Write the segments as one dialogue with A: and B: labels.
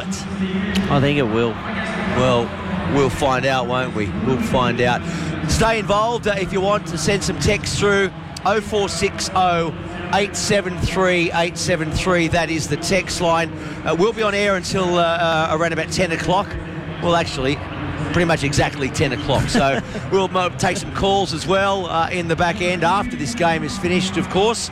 A: it?
B: I think it will.
A: Well, we'll find out, won't we? We'll find out. Stay involved if you want to send some text through. 0460 873 873. That is the text line. We'll be on air until around about 10 o'clock. Well, actually, pretty much exactly 10 o'clock. So we'll take some calls as well in the back end after this game is finished, of course.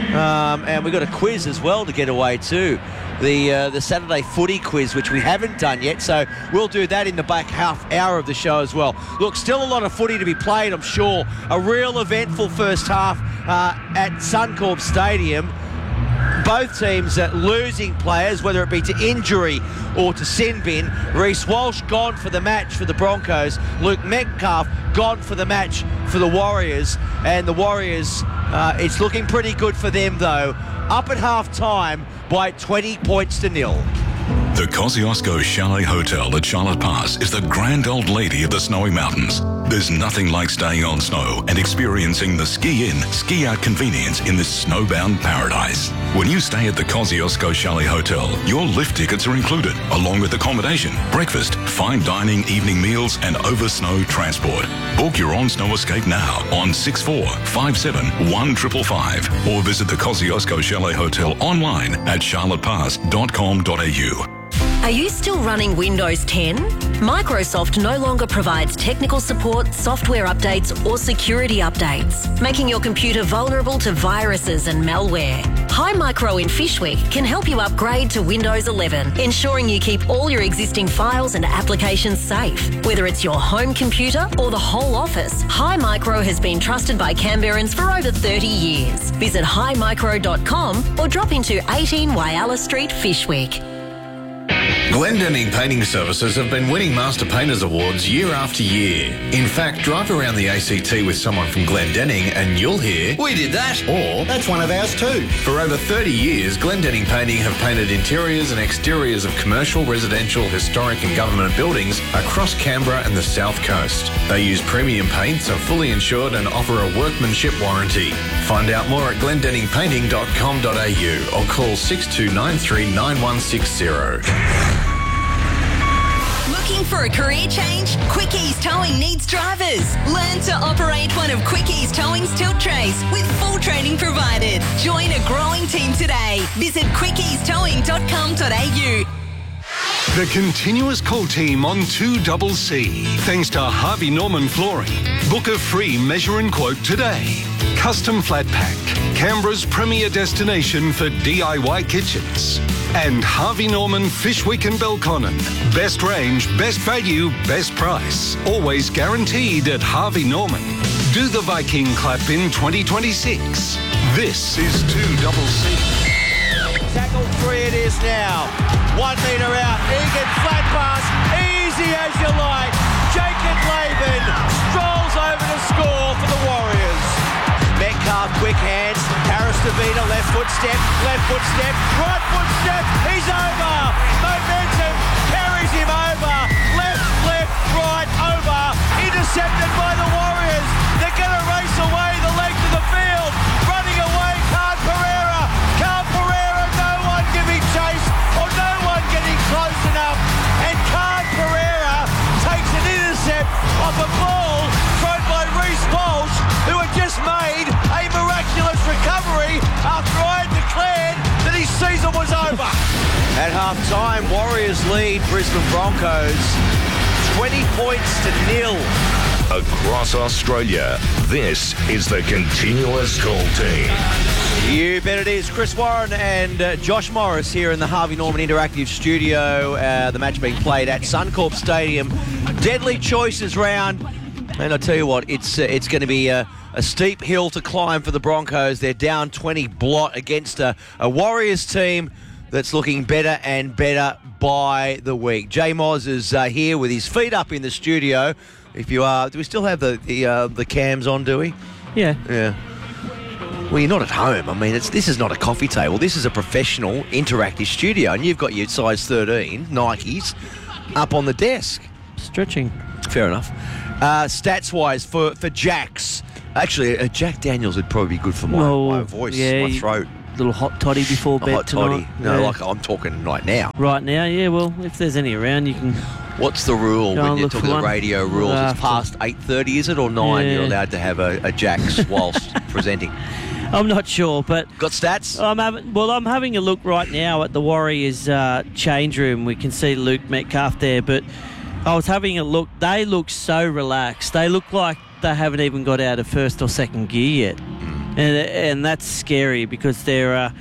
A: And we've got a quiz as well to get away to. The Saturday footy quiz, which we haven't done yet. So we'll do that in the back half hour of the show as well. Look, still a lot of footy to be played, I'm sure. A real eventful first half at Suncorp Stadium. Both teams losing players, whether it be to injury or to sin bin. Reece Walsh gone for the match for the Broncos. Luke Metcalf gone for the match for the Warriors. And the Warriors, it's looking pretty good for them, though. Up at half-time by 20 points to 0.
C: The Kosciuszko Chalet Hotel at Charlotte Pass is the grand old lady of the snowy mountains. There's nothing like staying on snow and experiencing the ski-in, ski-out convenience in this snowbound paradise. When you stay at the Kosciuszko Chalet Hotel, your lift tickets are included, along with accommodation, breakfast, fine dining, evening meals, and over-snow transport. Book your on-snow escape now on 6457 1555 or visit the Kosciuszko Chalet Hotel online at charlottepass.com.au.
D: Are you still running Windows 10? Microsoft no longer provides technical support, software updates, or security updates, making your computer vulnerable to viruses and malware. Hi Micro in Fishwick can help you upgrade to Windows 11, ensuring you keep all your existing files and applications safe. Whether it's your home computer or the whole office, Hi Micro has been trusted by Canberrans for over 30 years. Visit himicro.com or drop into 18 Whyalla Street, Fishwick.
E: Glendenning Painting Services have been winning Master Painters Awards year after year. In fact, drive around the ACT with someone from Glendenning and you'll hear,
F: "We did that,"
E: or
F: "That's one of ours too."
E: For over 30 years, Glendenning Painting have painted interiors and exteriors of commercial, residential, historic and government buildings across Canberra and the South Coast. They use premium paints, are fully insured and offer a workmanship warranty. Find out more at glendenningpainting.com.au or call 6293 9160.
G: Looking for a career change? Quickies Towing needs drivers. Learn to operate one of Quickies Towing's tilt trays with full training provided. Join a growing team today. Visit quickiestowing.com.au.
H: The continuous call team on 2CC. Thanks to Harvey Norman Flooring. Book a free measure and quote today. Custom Flat Pack, Canberra's premier destination for DIY kitchens. And Harvey Norman Fishwick and Belconnen. Best range, best value, best price. Always guaranteed at Harvey Norman. Do the Viking clap in 2026. This is 2CC.
A: Tackle 3 it is now. 1 metre out. Egan flat pass. Easy as you like. Jacob Laban strolls over to score for the Warriors. Metcalf, quick hands. Harris Davida, left foot step, right foot step. He's over. Momentum carries him over. Left, right, over. Intercepted by the Warriors. They're going to race away the length of the field. Running away, Carl Pereira. No one giving chase or no one getting close enough. And Carl Pereira takes an intercept off a ball thrown by Reece Walsh, who had just made a miraculous recovery after I had declared that his season was over. At half-time, Warriors lead Brisbane Broncos 20 points to 0.
C: Across Australia, this is the Continuous Call Team.
A: You bet it is. Chris Warren and Josh Morris here in the Harvey Norman Interactive Studio. The match being played at Suncorp Stadium. Deadly choices round. And I tell you what, it's going to be a steep hill to climb for the Broncos. They're down 20 blot against a Warriors team that's looking better and better by the week. Jay Moz is here with his feet up in the studio. If you are, do we still have the cams on, do we?
B: Yeah.
A: Yeah. Well, you're not at home. I mean, this is not a coffee table. This is a professional interactive studio, and you've got your size 13 Nikes up on the desk.
B: Stretching.
A: Fair enough. Stats-wise, for Jax, actually, Jack Daniels would probably be good for my voice, my throat.
B: little hot toddy before bed
A: hot toddy.
B: tonight.
A: No,
B: Yeah.
A: like I'm talking right now.
B: Right now, yeah. Well, if there's any around, you can.
A: What's the rule
B: Go
A: when
B: and
A: you're
B: look
A: talking
B: for
A: the
B: one.
A: radio rules? It's
B: After.
A: past 8:30, is it, or 9?
B: Yeah.
A: You're allowed to have a Jacks whilst presenting.
B: I'm not sure, but
A: Got stats?
B: I'm having a look right now at the Warriors change room. We can see Luke Metcalf there, but I was having a look. They look so relaxed. They look like they haven't even got out of first or second gear yet. And that's scary because they're up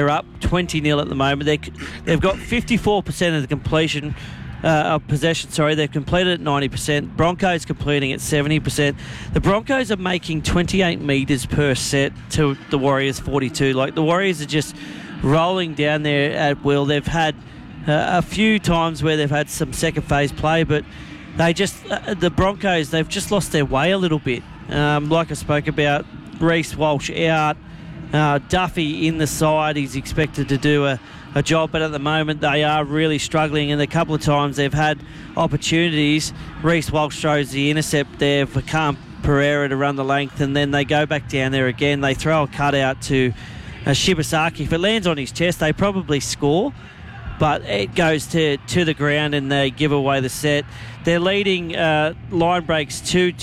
B: 20-0 at the moment. They've got 54% of the completion of possession. They've completed at 90%. Broncos completing at 70%. The Broncos are making 28 metres per set to the Warriors 42. Like, the Warriors are just rolling down there at will. They've had a few times where they've had some second phase play, but the Broncos, they've just lost their way a little bit. Like I spoke about, Reece Walsh out, Duffy in the side. He's expected to do a job, but at the moment they are really struggling, and a couple of times they've had opportunities. Reece Walsh throws the intercept there for Cam Pereira to run the length, and then they go back down there again. They throw a cutout to Shibasaki. If it lands on his chest, they probably score, but it goes to the ground and they give away the set. They're leading line breaks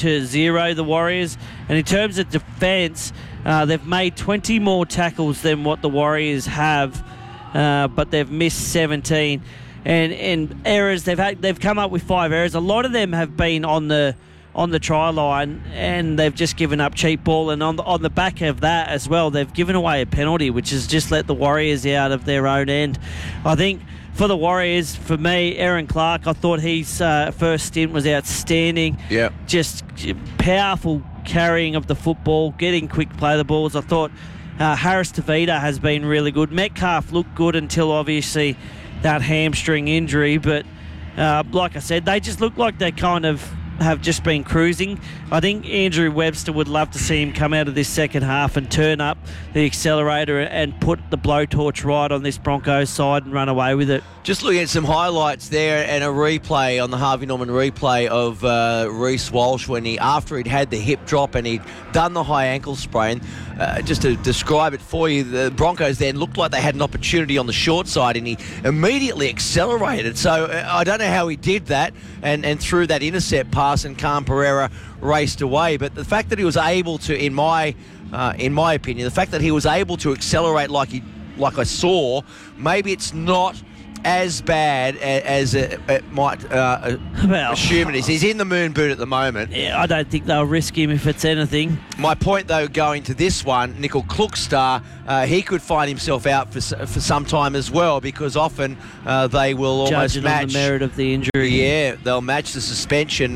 B: 2-0, the Warriors. And in terms of defence, they've made 20 more tackles than what the Warriors have, but they've missed 17. And errors, they've come up with 5 errors. A lot of them have been on the try line, and they've just given up cheap ball. And on the back of that as well, they've given away a penalty, which has just let the Warriors out of their own end. I think for the Warriors, for me, Aaron Clark, I thought his first stint was outstanding.
A: Yeah.
B: Just powerful carrying of the football, getting quick play the balls. I thought Harris Tavita has been really good. Metcalf looked good until obviously that hamstring injury, but like I said, they just look like they kind of have just been cruising. I think Andrew Webster would love to see him come out of this second half and turn up the accelerator and put the blowtorch right on this Broncos side and run away with it.
A: Just looking at some highlights there and a replay on the Harvey Norman replay of Reece Walsh after he'd had the hip drop and he'd done the high ankle sprain. Just to describe it for you, the Broncos then looked like they had an opportunity on the short side and he immediately accelerated. So I don't know how he did that and threw that intercept pass, and Cam Pereira raced away. But the fact that he was able to, in my opinion, the fact that he was able to accelerate like I saw, maybe it's not as bad as it might assume it is. He's in the moon boot at the moment.
B: Yeah, I don't think they'll risk him if it's anything.
A: My point, though, going to this one, Nickel Klukstar, he could find himself out for some time as well, because often they will almost match
B: on the merit of the injury.
A: Yeah, they'll match the suspension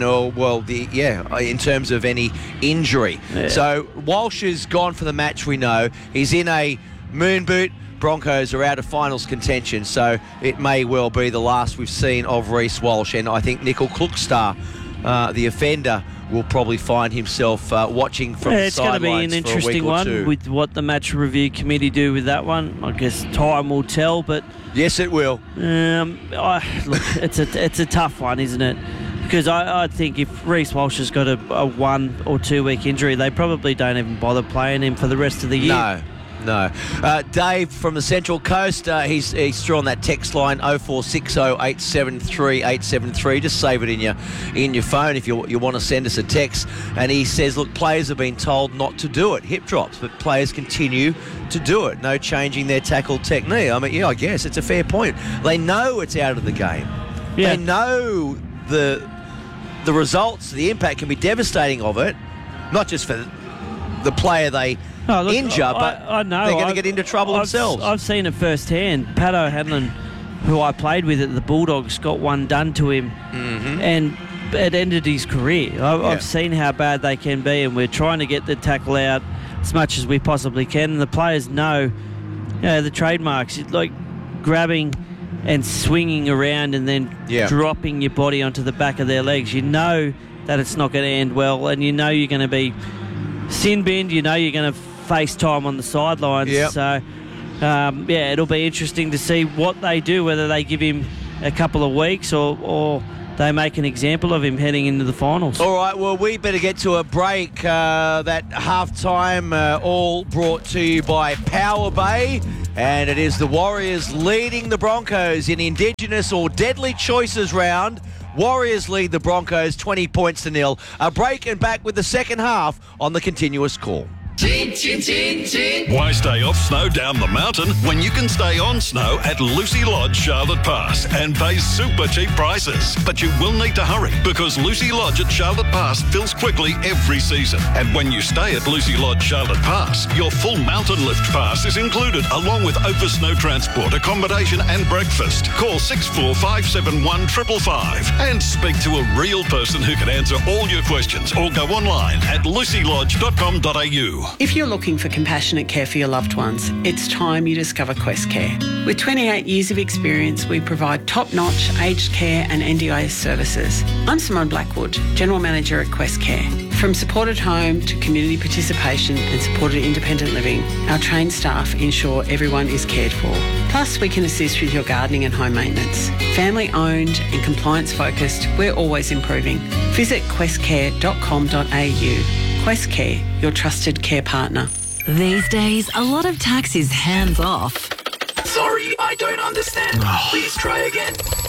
A: in terms of any injury.
B: Yeah.
A: So Walsh is gone for the match, we know. He's in a moon boot. Broncos are out of finals contention, so it may well be the last we've seen of Reece Walsh. And I think Nickel Klukstar, the offender, will probably find himself watching from the
B: it's going to be
A: sidelines
B: an
A: for a week
B: interesting
A: or
B: one
A: two.
B: with what the match review committee do with that one. I guess time will tell, but
A: Yes, it will.
B: look, it's a tough one, isn't it? Because I think if Reece Walsh has got a 1 or 2 week injury, they probably don't even bother playing him for the rest of the year.
A: No. Dave from the Central Coast, he's through on that text line 0460 873 873. Just save it in your phone if you want to send us a text. And he says, look, players have been told not to do it, hip drops, but players continue to do it. No changing their tackle technique. I mean, yeah, I guess it's a fair point. They know it's out of the game.
B: Yeah.
A: They know the results, the impact can be devastating of it, not just for the player they injure, but
B: I know,
A: they're going to get into trouble themselves.
B: I've seen it firsthand. Pat O'Hanlon, who I played with at the Bulldogs, got one done to him, and it ended his career. I've seen how bad they can be, and we're trying to get the tackle out as much as we possibly can. And the players know, the trademarks, like grabbing and swinging around and then dropping your body onto the back of their legs. You know that it's not going to end well, and you know you're going to be sin binned. You know you're going to face time on the sidelines. So it'll be interesting to see what they do, whether they give him a couple of weeks or they make an example of him heading into the finals.
A: All right, well, we better get to a break. That halftime, all brought to you by Power Bay. And it is the Warriors leading the Broncos in Indigenous or Deadly Choices round. Warriors lead the Broncos 20 points to 0. A break and back with the second half on the Continuous Call.
F: Why stay off snow down the mountain when you can stay on snow at Lucy Lodge, Charlotte Pass and pay super cheap prices? But you will need to hurry because Lucy Lodge at Charlotte Pass fills quickly every season. And when you stay at Lucy Lodge, Charlotte Pass, your full mountain lift pass is included along with over snow transport, accommodation and breakfast. Call 6457 555 and speak to a real person who can answer all your questions or go online at lucylodge.com.au.
I: If you're looking for compassionate care for your loved ones, it's time you discover Quest Care. With 28 years of experience, we provide top-notch aged care and NDIS services. I'm Simone Blackwood, General Manager at Quest Care. From supported home to community participation and supported independent living, our trained staff ensure everyone is cared for. Plus, we can assist with your gardening and home maintenance. Family-owned and compliance-focused, we're always improving. Visit questcare.com.au. Quest Care, your trusted care partner.
G: These days, a lot of tax is hands off.
J: Sorry, I don't understand. Please try again.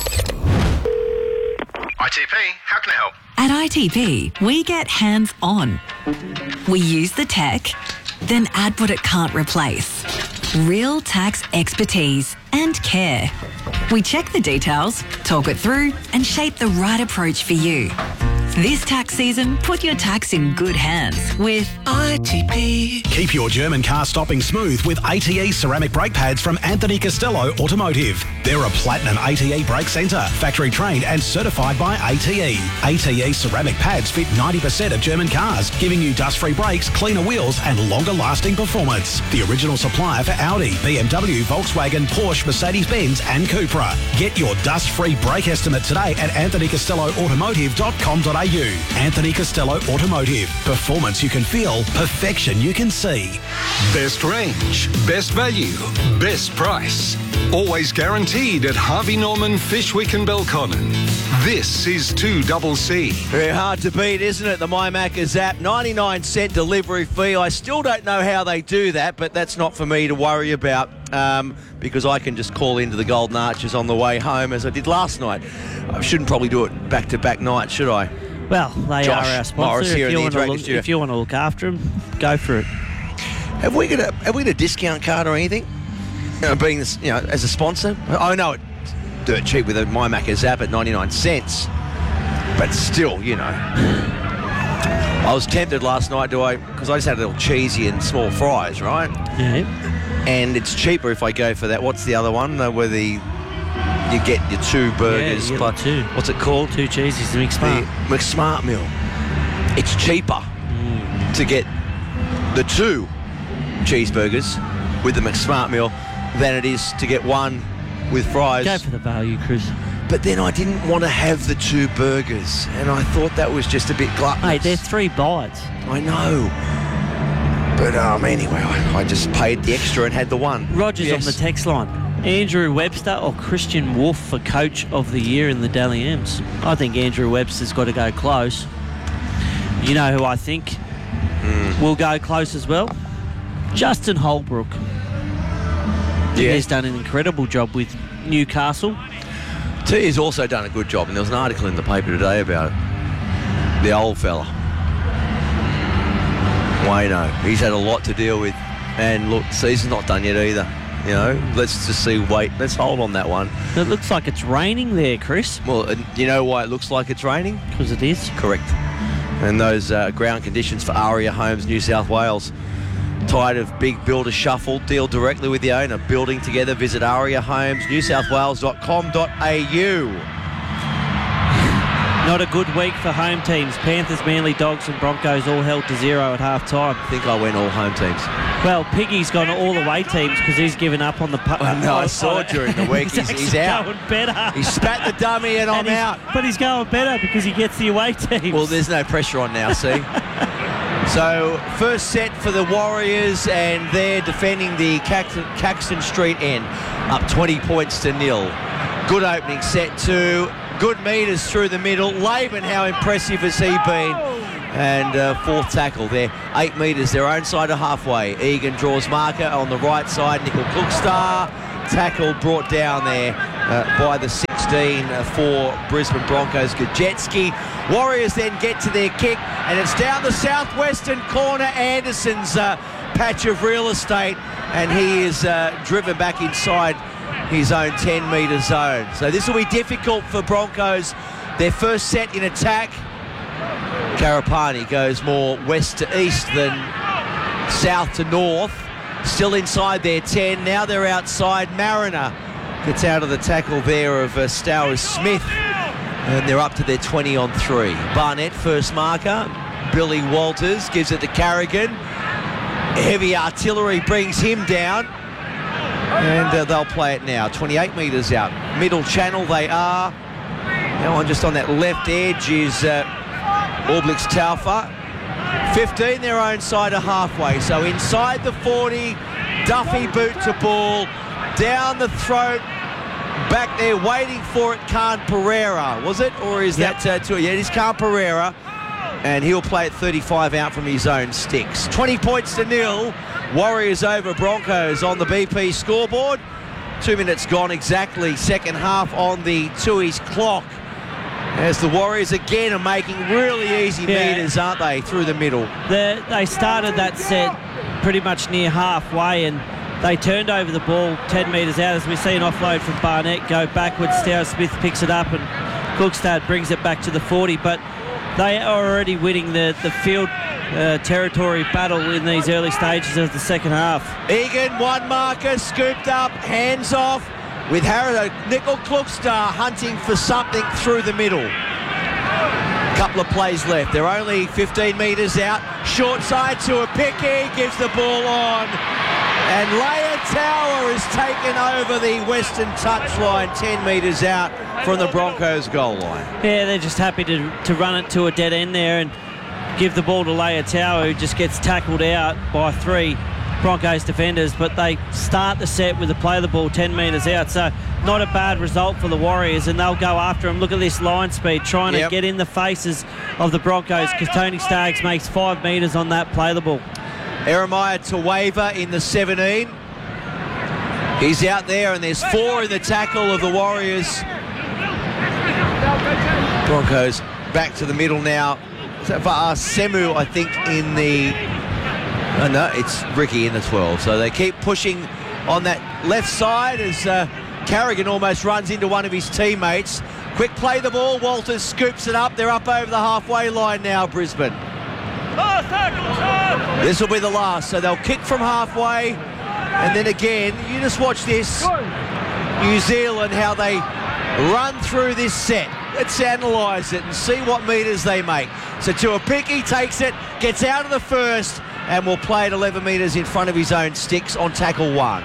K: ITP, how can I help?
G: At ITP, we get hands on. We use the tech, then add what it can't replace. Real tax expertise and care. We check the details, talk it through, and shape the right approach for you. This tax season, put your tax in good hands with ITP.
L: Keep your German car stopping smooth with ATE ceramic brake pads from Anthony Costello Automotive. They're a platinum ATE brake centre, factory trained and certified by ATE. ATE ceramic pads fit 90% of German cars, giving you dust-free brakes, cleaner wheels and longer-lasting performance. The original supplier for Audi, BMW, Volkswagen, Porsche, Mercedes-Benz and Cupra. Get your dust-free brake estimate today at anthonycostelloautomotive.com.au. Anthony Costello Automotive. Performance you can feel, perfection you can see.
H: Best range, best value, best price. Always guaranteed at Harvey Norman, Fishwick and Belconnen. This is 2CC.
A: Very hard to beat, isn't it? The My Macca's app, 99-cent delivery fee. I still don't know how they do that, but that's not for me to worry about because I can just call into the Golden Arches on the way home as I did last night. I shouldn't probably do it back-to-back nights, should I?
B: Well, they
A: Josh
B: are our sponsor.
A: Morris here
B: If you want to look after them, go for it.
A: Have we got a discount card or anything? Being this, as a sponsor. I know it's dirt cheap with the My Macca's app at 99 cents, but still, I was tempted last night because I just had a little cheesy and small fries, right?
B: Yeah.
A: And it's cheaper if I go for that. What's the other one? Where you get your two burgers.
B: Yeah,
A: plus,
B: two.
A: What's it called?
B: Two cheesies, the McSmart.
A: The McSmart meal. It's cheaper to get the two cheeseburgers with the McSmart meal than it is to get one with fries.
B: Go for the value, Chris.
A: But then I didn't want to have the two burgers, and I thought that was just a bit gluttonous.
B: Hey, they're 3 bites.
A: I know. But anyway, I just paid the extra and had the one.
B: Roger's on the text line. Andrew Webster or Christian Wolf for Coach of the Year in the Dally M's? I think Andrew Webster's got to go close. You know who I think will go close as well? Justin Holbrook. He's done an incredible job with Newcastle.
A: He's also done a good job, and there was an article in the paper today about it. The old fella. Wayno. He's had a lot to deal with. And look, the season's not done yet either. Let's just see. Let's hold on that one.
B: It looks like it's raining there, Chris.
A: Well, you know why it looks like it's raining?
B: Because it is.
A: Correct. And those ground conditions for Aria Homes, New South Wales. Tired of big builder shuffle? Deal directly with the owner. Building together. Visit ariahomesnewsouthwales.com.au.
B: Not a good week for home teams. Panthers, Manly, Dogs and Broncos all held to 0 at half-time.
A: I think I went all home teams.
B: Well, Piggy's gone all away teams because he's given up on the...
A: I saw during the week he's out.
B: Going better.
A: He spat the dummy and I'm out.
B: But he's going better because he gets the away teams.
A: Well, there's no pressure on now, see? So, first set for the Warriors, and they're defending the Caxton Street end, up 20 points to 0. Good opening set too. Good metres through the middle. Laban, how impressive has he been? And fourth tackle there. 8 metres, their own side of halfway. Egan draws marker on the right side. Nickel Klookstar. Tackle brought down there by the 16 for Brisbane Broncos. Gajetski. Warriors then get to their kick, and it's down the southwestern corner. Anderson's patch of real estate, and he is driven back inside his own 10-metre zone. So this will be difficult for Broncos. Their first set in attack. Karapani goes more west to east than south to north. Still inside their 10. Now they're outside. Mariner gets out of the tackle there of Stowers Smith. And they're up to their 20 on 3. Barnett, first marker. Billy Walters gives it to Carrigan. Heavy artillery brings him down. And they'll play it now. 28 metres out. Middle channel they are. Now on just on that left edge is All Blacks Taufa. 15 their own side of halfway. So inside the 40. Duffy boot to ball. Down the throat. Back there waiting for it, Khan Pereira. Was it? Or is that yeah, it is Khan Pereira. And he'll play at 35 out from his own sticks. 20 points to 0. Warriors over Broncos on the BP scoreboard. 2 minutes gone exactly. Second half on the Tui's clock. As the Warriors again are making really easy meters, aren't they, through the middle?
B: They started that set pretty much near halfway, and they turned over the ball 10 metres out as we see an offload from Barnett go backwards. Stowers Smith picks it up and Klookstar brings it back to the 40, but they are already winning the field territory battle in these early stages of the second half.
A: Egan, one marker, scooped up, hands off, with Nickel Klookstar hunting for something through the middle. Couple of plays left. They're only 15 metres out. Short side to a Picky, gives the ball on. And Leia Tower has taken over the western touchline, 10 metres out from the Broncos goal line.
B: Yeah, they're just happy to run it to a dead end there and give the ball to Leia Tower, who just gets tackled out by 3 Broncos defenders, but they start the set with a play the ball 10 metres out, so not a bad result for the Warriors, and they'll go after them. Look at this line speed, trying to get in the faces of the Broncos, because Tony Staggs makes 5 metres on that play the ball.
A: Eremiah Tawava in the 17. He's out there, and there's 4 in the tackle of the Warriors. Broncos back to the middle now. So far, Semu, I think, in the... Oh, no, it's Ricky in the 12. So they keep pushing on that left side as Carrigan almost runs into one of his teammates. Quick play the ball. Walters scoops it up. They're up over the halfway line now, Brisbane. This will be the last. So they'll kick from halfway. And then again, you just watch this. New Zealand, how they run through this set. Let's analyse it and see what metres they make. So Tuapiki takes it, gets out of the first, and will play at 11 metres in front of his own sticks on tackle 1.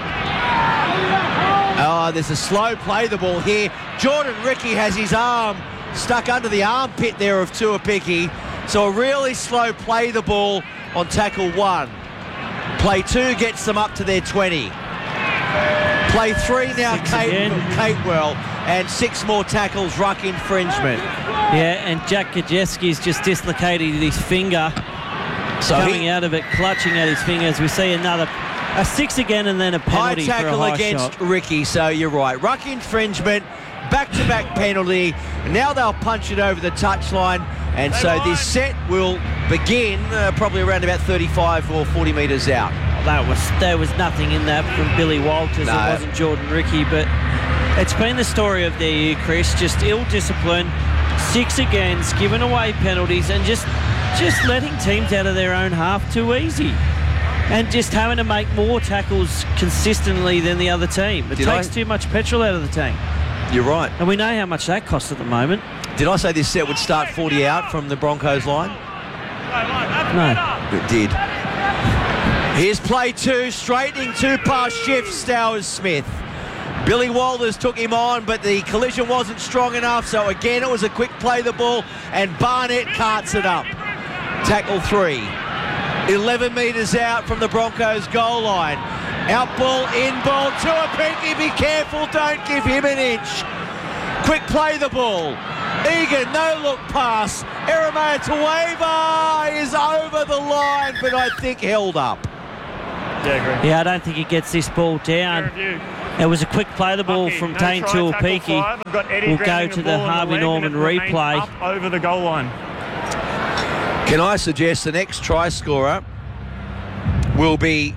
A: Oh, there's a slow play the ball here. Jordan Ricky has his arm stuck under the armpit there of Tuapiki. So a really slow play the ball on tackle 1. Play 2 gets them up to their 20. Play 3 now, Catewell, and 6 more tackles, ruck infringement.
B: Yeah, and Jack Gajetski's just dislocated his finger. So coming out of it, clutching at his fingers. We see a 6 again, and then a penalty
A: high tackle
B: for a high
A: against
B: shot.
A: Ricky, so you're right. Ruck infringement, back-to-back penalty. Now they'll punch it over the touchline, and so this set will begin probably around about 35 or 40 metres out.
B: There was nothing in that from Billy Walters.
A: No.
B: It wasn't Jordan Ricky, but it's been the story of their year, Chris. Just ill discipline, 6 against, giving away penalties, and just letting teams out of their own half too easy, and just having to make more tackles consistently than the other team. It takes too much petrol out of the tank.
A: You're right.
B: And we know how much that costs at the moment.
A: Did I say this set would start 40 out from the Broncos line?
B: No.
A: It did. Here's play 2, straightening 2-pass shift, Stowers Smith. Billy Walters took him on, but the collision wasn't strong enough, so again it was a quick play the ball, and Barnett carts it up. Tackle 3. 11 metres out from the Broncos goal line. Out ball, in ball, Tuapiki, be careful, don't give him an inch. Quick play the ball. Egan, no look pass. Eremea Tueva is over the line, but I think held up.
M: Yeah, agree.
B: Yeah, I don't think he gets this ball down. It was a quick play the ball from Tane Tuapiki. We'll go to the Harvey Norman replay.
M: Up over the goal line.
A: Can I suggest the next try scorer will be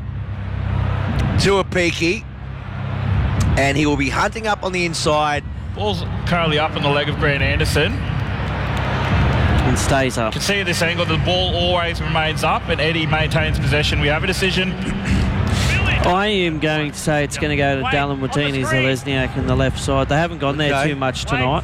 A: Tuapiki, and he will be hunting up on the inside.
N: Ball's currently up on the leg of Grant Anderson.
B: And stays up.
N: You can see at this angle the ball always remains up and Eddie maintains possession. We have a decision.
B: I am going to say it's going to go to Dallin Martinez-Zelezniak on the left side. They haven't gone there too much tonight.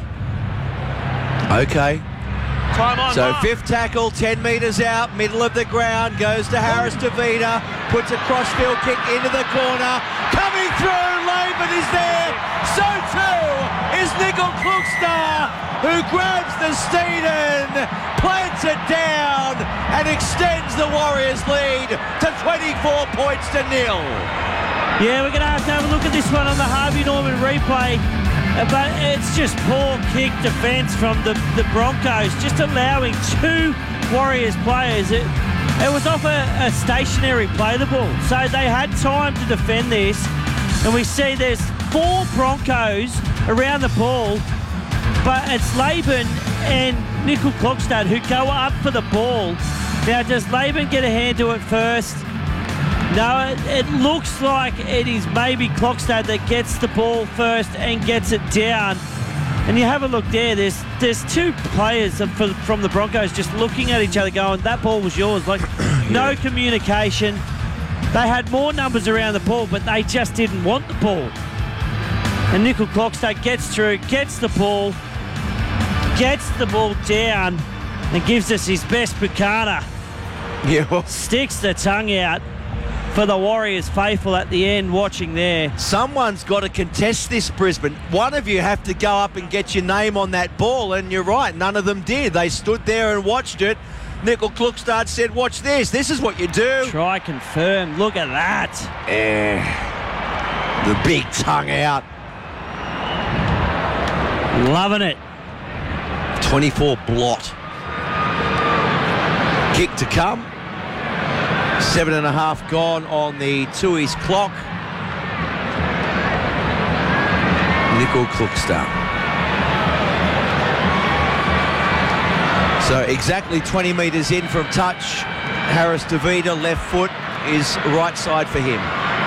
A: Okay.
N: Time on,
A: So
N: Mark.
A: fifth tackle, 10 metres out, middle of the ground, goes to Harris DeVita, puts a crossfield kick into the corner, coming through, Laban is there, so too is Nickel Klugstar, who grabs the Steeden, plants it down, and extends the Warriors' lead to 24 points to 0.
B: Yeah, we're going to have a look at this one on the Harvey Norman replay. But it's just poor kick defence from the Broncos, just allowing two Warriors players. It was off a stationary play the ball, so they had time to defend this. And we see there's 4 Broncos around the ball, but it's Laban and Nickel Klokstad who go up for the ball. Now, does Laban get a hand to it first? No, it looks like it is maybe Klokstad that gets the ball first and gets it down. And you have a look there, there's 2 players from the Broncos just looking at each other going, that ball was yours. Like, no communication. They had more numbers around the ball, but they just didn't want the ball. And Nickel Klokstad gets through, gets the ball down, and gives us his best Buchanan.
A: Yeah.
B: Sticks the tongue out for the Warriors faithful at the end watching there.
A: Someone's got to contest this, Brisbane. One of you have to go up and get your name on that ball, and you're right, none of them did. They stood there and watched it. Nickel Klukstad said, watch this. This is what you do.
B: Try confirm. Look at that.
A: The big tongue out.
B: Loving it.
A: 24 blot. Kick to come. 7.5 gone on the Tui's clock. Nickel Klukstad. So exactly 20 metres in from touch. Harris DeVita, left foot, is right side for him.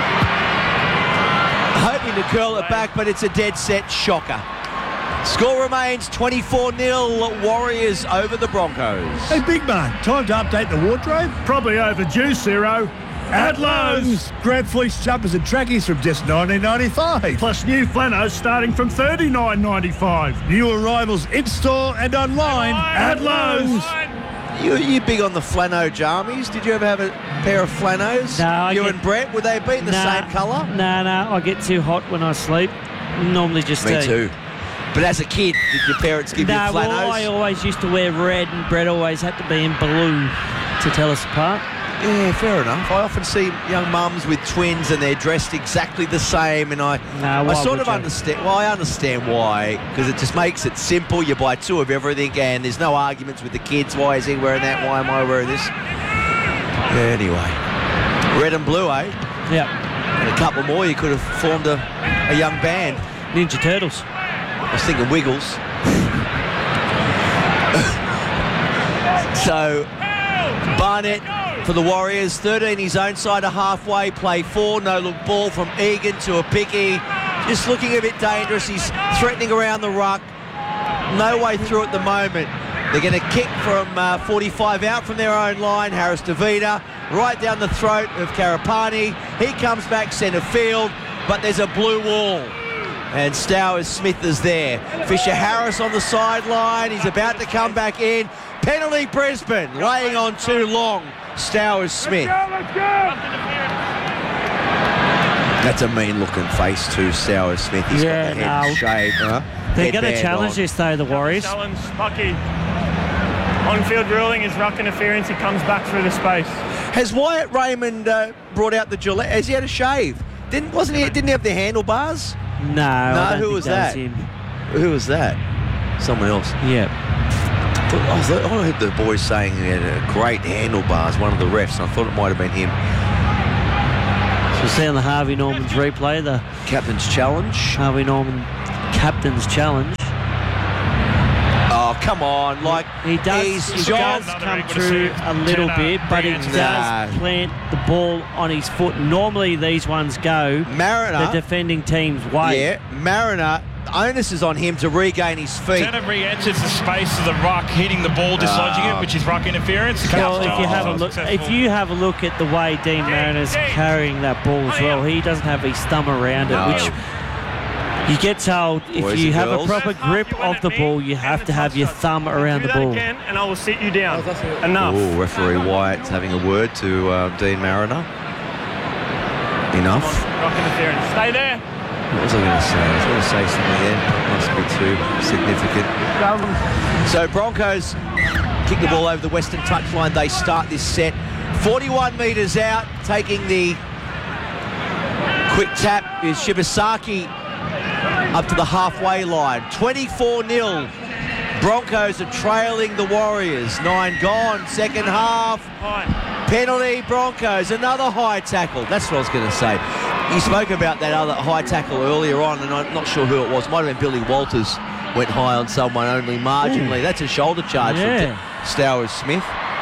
A: Hoping to curl it back, but it's a dead set shocker. Score remains 24-0 Warriors over the Broncos.
O: Hey, big man, time to update the wardrobe? Probably overdue, Ciro. At Lowe's, grab fleece jumpers and trackies from just $19.95. Plus new flannels starting from $39.95. New arrivals in-store and online at Lowe's.
A: You big on the flano jammies? Did you ever have a pair of flanos?
B: No.
A: You and Brett, would they be in the same colour?
B: No, I get too hot when I sleep. Normally just
A: Me too. But as a kid, did your parents give you flanos?
B: Well, I always used to wear red, and Brett always had to be in blue to tell us apart.
A: Yeah, fair enough. I often see young mums with twins and they're dressed exactly the same, and I sort of understand. Well, I understand why, because it just makes it simple. You buy 2 of everything, and there's no arguments with the kids. Why is he wearing that? Why am I wearing this? Anyway, red and blue, eh?
B: Yeah.
A: And a couple more, you could have formed a young band.
B: Ninja Turtles.
A: I was thinking Wiggles. So, Barnett for the Warriors, 13 his own side, a halfway, play 4, no look ball from Egan to a Picky, just looking a bit dangerous. He's threatening around the ruck, no way through at the moment. They're going to kick from 45 out from their own line. Harris DeVita right down the throat of Karapani. He comes back centre field, but there's a blue wall. And Stowers Smith is there. Fisher Harris on the sideline. He's about to come back in. Penalty Brisbane, laying on too long. Stowers Smith.
O: Let's go.
A: That's a mean looking face too, Stowers Smith. He's got the head shaved.
B: They're going to challenge this though, the Warriors.
M: Challenge, Bucky. On-field ruling is ruck interference. He comes back through the space.
A: Has Wyatt Raymond brought out the Gillette? Has he had a shave? Didn't he have the handlebars?
B: No, I don't
A: who
B: think
A: was that?
B: Him.
A: Who was that? Someone else.
B: Yeah.
A: I heard the boys saying he had a great handlebars, one of the refs, and I thought it might have been him.
B: So we'll see on the Harvey Norman's replay, the
A: Captain's Challenge.
B: Harvey Norman Captain's Challenge.
A: Oh, come on. Like,
B: he does come through a little bit, but he does plant the ball on his foot. Normally these ones go
A: Mariner,
B: the defending team's way.
A: Yeah, Mariner, onus is on him to regain his feet.
N: Tanner re-enters the space of the ruck, hitting the ball, dislodging it, which is ruck interference.
B: Well, if you have a look at the way Dean Mariner's carrying that ball as well, he doesn't have his thumb around it, which you get told if you have a proper grip of the ball, you have to have your thumb around the ball.
M: Again, and I will sit you down. Enough.
A: Oh, referee Wyatt's having a word to Dean Mariner. Enough.
M: Rock interference. Stay there.
A: What was I going to say? I was going to say something then. It must be too significant. So Broncos kick the ball over the western touchline. They start this set. 41 metres out, taking the quick tap is Shibasaki up to the halfway line. 24-0. Broncos are trailing the Warriors. 9 gone, second half. Penalty, Broncos. Another high tackle. That's what I was going to say. You spoke about that other high tackle earlier on, and I'm not sure who it was. Might have been Billy Walters went high on someone only marginally. That's a shoulder charge from Stowers Smith.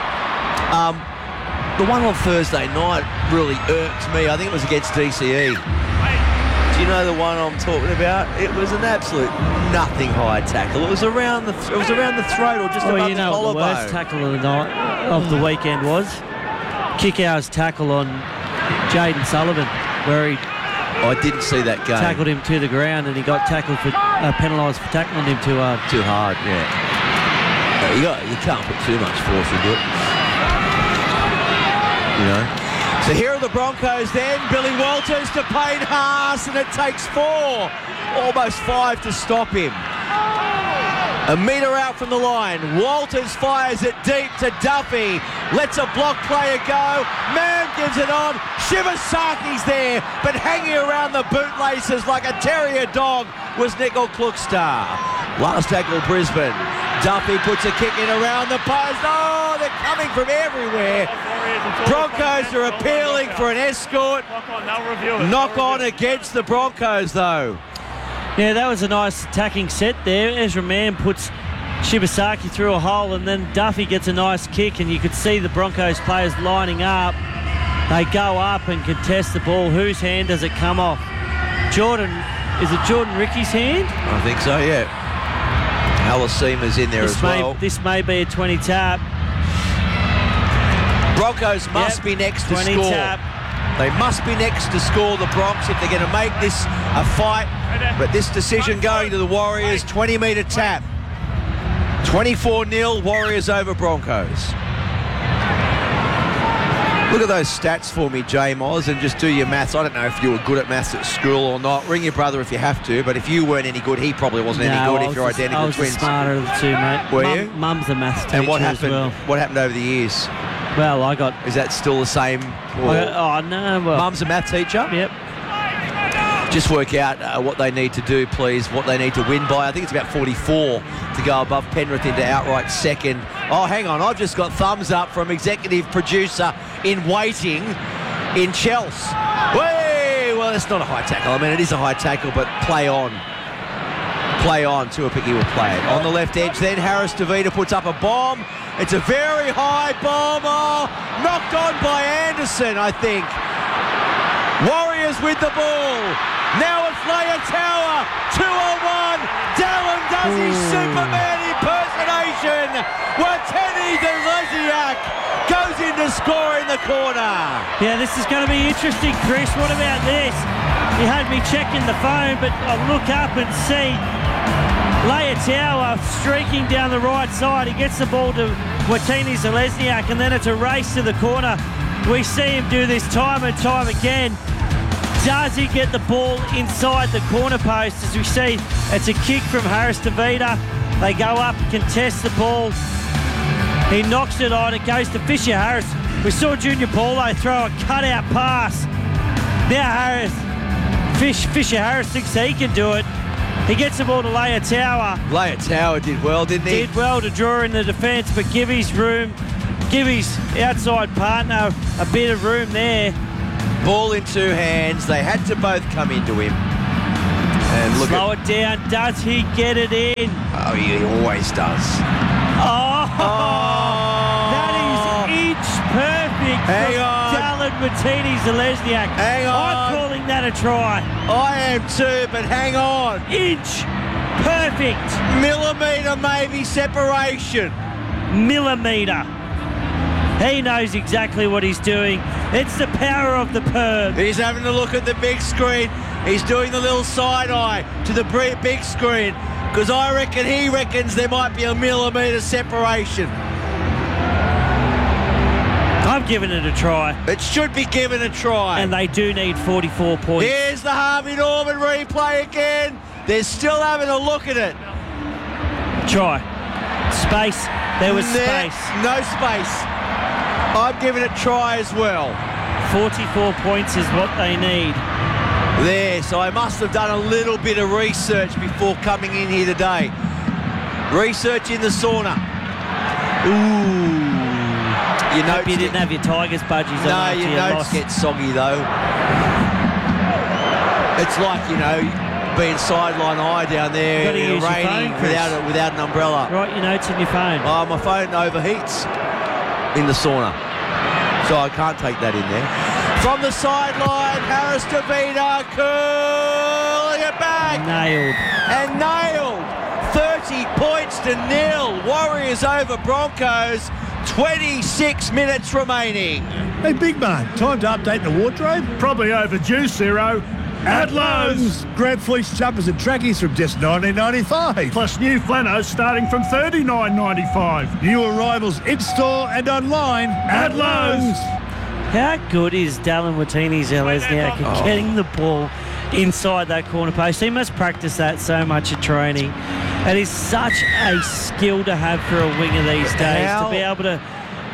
A: The one on Thursday night really irked me. I think it was against DCE. Do you know the one I'm talking about? It was an absolute nothing high tackle. It was around the throat or just above the collarbone.
B: The worst tackle of the night of the weekend was Kickout's tackle on Jaden Sullivan, where he
A: I didn't see that game.
B: Tackled him to the ground, and he got tackled for penalised for tackling him too hard.
A: Too hard, yeah. You can't put too much force into it. You know. So here are the Broncos then. Billy Walters to Payne Haas, and it takes 4, almost 5 to stop him. A metre out from the line. Walters fires it deep to Duffy. Lets a block player go. Mann gives it on. Shivasaki's there, but hanging around the bootlaces like a terrier dog was Nickel Klukstar. Last tackle, Brisbane. Duffy puts a kick in around the post. Oh, they're coming from everywhere. Broncos are appealing for an escort. Knock on against the Broncos, though.
B: Yeah, that was a nice attacking set there. Ezra Mann puts Shibasaki through a hole, and then Duffy gets a nice kick, and you could see the Broncos players lining up. They go up and contest the ball. Whose hand does it come off? Jordan, is it Jordan Ricky's hand?
A: I think so, yeah. Halasima's in there as well.
B: This may be a 20 tap.
A: Broncos must be next to score.
B: Tap.
A: They must be next to score, the Bronx, if they're going to make this a fight. But this decision going to the Warriors, 20-metre tap. 24-0, Warriors over Broncos. Look at those stats for me, J. Moz, and just do your maths. I don't know if you were good at maths at school or not. Ring your brother if you have to, but if you weren't any good, he probably wasn't any good if you're identical twins.
B: I was the smarter of the two, mate.
A: Were you?
B: Mum's a maths teacher
A: and what happened,
B: as well.
A: What happened over the years?
B: Well, I got...
A: Is that still the same?
B: No. Well,
A: Mum's a math teacher?
B: Yep.
A: Just work out what they need to do, please, what they need to win by. I think it's about 44 to go above Penrith into outright second. Oh, hang on. I've just got thumbs up from executive producer in waiting in Chelsea. Well, it's not a high tackle. I mean, it is a high tackle, but play on. Play on. Tuapiki will play it. On the left edge then, Harris DeVita puts up a bomb. It's a very high bomb. Oh, knocked on by Anderson, I think. Warriors with the ball. Now it's Leotawa. 2-on-1. Dallin does his Superman impersonation. Wateni Delesiak goes in to score in the corner.
B: Yeah, this is going to be interesting, Chris. What about this? You had me checking the phone, but I look up and see Leotawa streaking down the right side. He gets the ball to Wateni Zelezniak, and then it's a race to the corner. We see him do this time and time again. Does he get the ball inside the corner post? As we see, it's a kick from Harris DeVita. They go up, contest the ball. He knocks it on. It goes to Fisher Harris. We saw Junior Paulo throw a cutout pass. Now Harris Fisher Harris thinks he can do it. He gets the ball to Leia Tower.
A: Leia Tower did well, didn't he?
B: Did well to draw in the defence, but give his outside partner a bit of room there.
A: Ball in two hands. They had to both come into him. And look
B: Slow it down. Does he get it in?
A: Oh, he always does.
B: That is inch perfect
A: Hang
B: from
A: on.
B: Dallin Martini-Zalesniak.
A: Hang on.
B: I'm calling that a try.
A: I am too, but hang on.
B: Inch perfect.
A: Millimetre maybe separation.
B: Millimetre. He knows exactly what he's doing. It's the power of the perm.
A: He's having a look at the big screen. He's doing the little side eye to the big screen because I reckon he reckons there might be a millimetre separation.
B: I'm giving it a try.
A: It should be given a try.
B: And they do need 44 points.
A: Here's the Harvey Norman replay again. They're still having a look at it.
B: Try. Space. There was space.
A: No space. I'm giving it try as well.
B: 44 points is what they need.
A: There, so I must have done a little bit of research before coming in here today. Research in the sauna. Ooh.
B: Hope you didn't have your Tigers budgies on.
A: No, your notes get soggy though. It's like, being sideline eye down there in the raining without an umbrella.
B: Write your notes in your phone.
A: Oh, my phone overheats in the sauna, so I can't take that in there. From the sideline, Harris Tavita curling it back.
B: Nailed.
A: And nailed. 30 points to 0. Warriors over Broncos. 26 minutes remaining.
O: Hey, big man, time to update the wardrobe? Probably overdue, Ciro. At Lowe's, grad fleece jumpers and trackies from just $19.95. Plus new flannels starting from $39.95. New arrivals in-store and online at Lowe's.
B: How good is Dallin Martini-Zalesniak at getting the ball inside that corner post? He must practice that so much at training. It is such a skill to have for a winger these days, to be able to,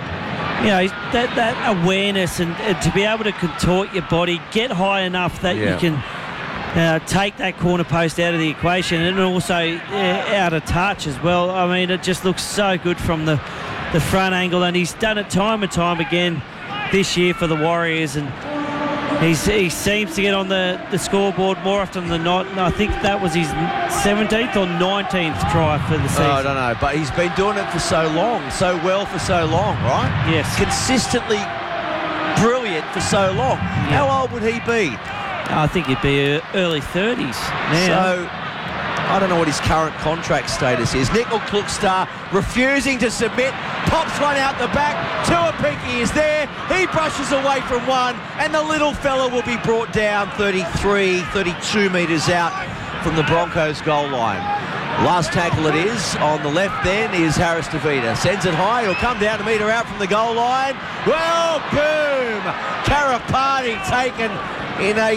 B: that awareness and to be able to contort your body, get high enough that you can take that corner post out of the equation, and also out of touch as well. I mean, it just looks so good from the front angle, and he's done it time and time again this year for the Warriors, and he seems to get on the scoreboard more often than not, and I think that was his 17th or 19th try for the season.
A: I don't know, but he's been doing it for so long, so well for so long, right?
B: Yes.
A: Consistently brilliant for so long.
B: Yeah.
A: How old would he be?
B: I think he'd be early 30s now.
A: So, I don't know what his current contract status is. Nickel Klukstar refusing to submit, pops one out the back. Tuapiki is there. He brushes away from one, and the little fella will be brought down 33, 32 metres out from the Broncos goal line. Last tackle it is. On the left then is Harris Tavita. Sends it high. He'll come down a metre out from the goal line. Well, boom! Karapati taken in a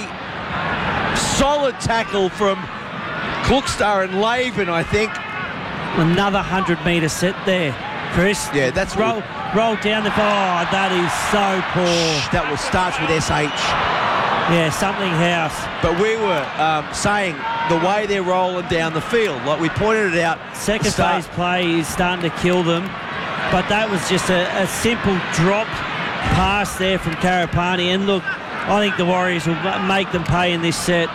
A: solid tackle from Klukstar and Laban, I think.
B: Another 100-metre set there, Chris.
A: Yeah, that's
B: roll down the. Oh, that is so poor.
A: That starts with SH.
B: Yeah, something house.
A: But we were saying the way they're rolling down the field, like we pointed it out.
B: Second phase play is starting to kill them, but that was just a simple drop pass there from Karapani. And look, I think the Warriors will make them pay in this set.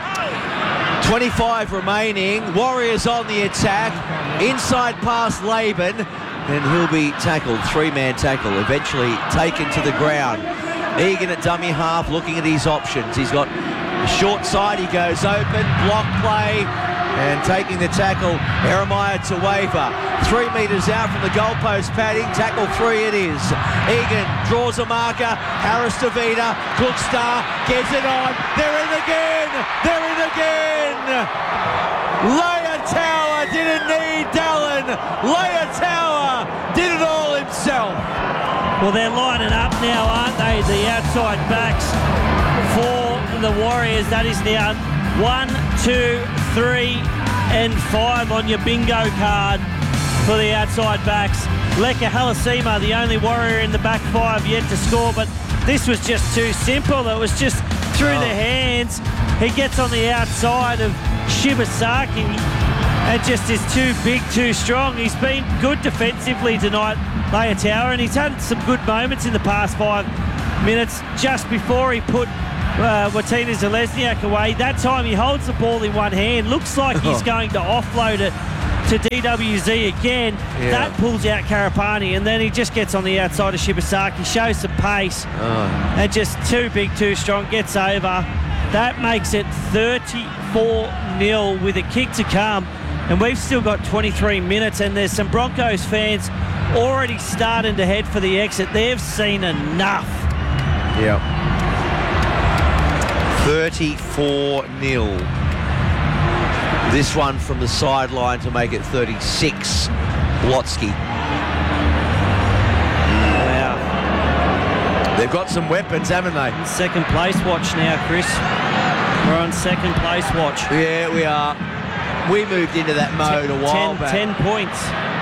A: 25 remaining. Warriors on the attack. Inside pass Laban, and he'll be tackled. Three-man tackle. Eventually taken to the ground. Egan at dummy half, looking at his options. He's got a short side. He goes open. Block play. And taking the tackle, Jeremiah Tuweva. 3 metres out from the goalpost padding. Tackle 3 it is. Egan draws a marker. Harris Tavita. Klukstar gets it on. They're in again. They're in again. Leia Tower didn't need Dallin. Leia Tower did it all himself.
B: Well, they're lining up now, aren't they? The outside backs for the Warriors. That is now 1, 2, 3 and 5 on your bingo card for the outside backs. Leka Halasima, the only Warrior in the back 5 yet to score, but this was just too simple. It was just through their hands. He gets on the outside of Shibasaki and just is too big, too strong. He's been good defensively tonight, Leotower, and he's had some good moments in the past 5 minutes just before he put Martina Zalesniak away. That time he holds the ball in one hand. Looks like he's going to offload it to DWZ again.
A: Yeah.
B: That pulls out Karapani, and then he just gets on the outside of Shibasaki, shows some pace, and just too big, too strong, gets over. That makes it 34-0 with a kick to come, and we've still got 23 minutes, and there's some Broncos fans already starting to head for the exit. They've seen enough.
A: Yep. 34-0. This one from the sideline to make it 36. Blotsky.
B: Wow.
A: They've got some weapons, haven't they?
B: Second place watch now, Chris. We're on second place watch.
A: Yeah, we are. We moved into that mode a while back.
B: 10 points.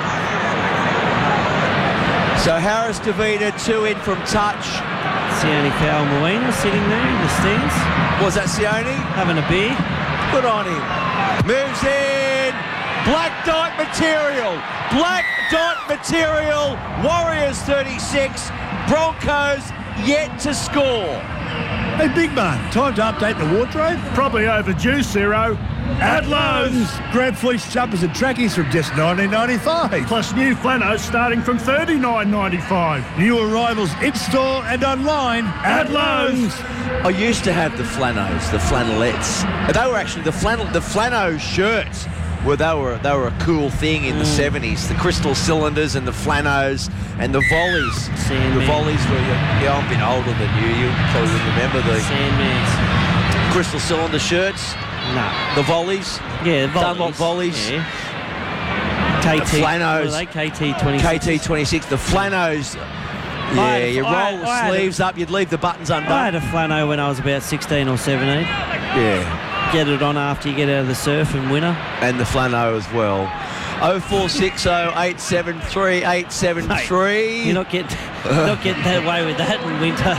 A: So Harris Davida, 2 in from touch.
B: Sione Fa'aumuina sitting there in the stands.
A: Was that Sione?
B: Having a beer.
A: Good on him. Moves in. Black dot material. Black dot material. Warriors 36. Broncos yet to score.
O: Hey, big man, time to update the wardrobe? Probably overdue, Ciro. Adlows! Grad fleece jumpers and trackies from just $19.95. Plus new flannels starting from $39.95. New arrivals in-store and online. Adlows!
A: I used to have the flanos, the flannelettes. They were actually the flano shirts. Well, they were a cool thing in the 70s. The crystal cylinders and the flanos and the volleys.
B: Sandman.
A: The volleys were, I'm a bit older than you. You probably wouldn't remember the
B: Sandmans.
A: crystal cylinder shirts.
B: No.
A: The volleys.
B: Yeah, the volleys.
A: Dunlop volleys.
B: Yeah.
A: The
B: KT.
A: flanos.
B: What are they? KT26.
A: KT26. The flanos. Yeah, you roll the sleeves up, you'd leave the buttons undone.
B: I had a flano when I was about 16 or 17.
A: Yeah.
B: Get it on after you get out of the surf and winter.
A: And the flano as well. 0460 873 873.
B: You're not getting that way with that in winter.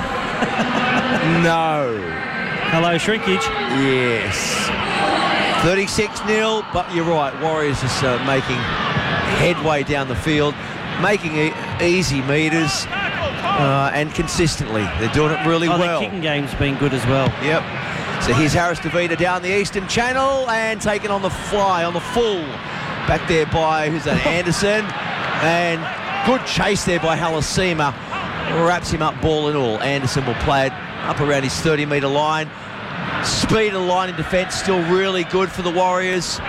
A: No.
B: Hello, shrinkage.
A: Yes. 36-0, but you're right. Warriors just making headway down the field, making easy meters, and consistently. They're doing it really well.
B: The kicking game's been good as well.
A: Yep. So here's Harris Davida down the Eastern Channel and taken on the fly, on the full. Back there by, who's that, Anderson. And good chase there by Halasima. Wraps him up ball and all. Anderson will play it up around his 30-metre line. Speed of the line in defence still really good for the Warriors.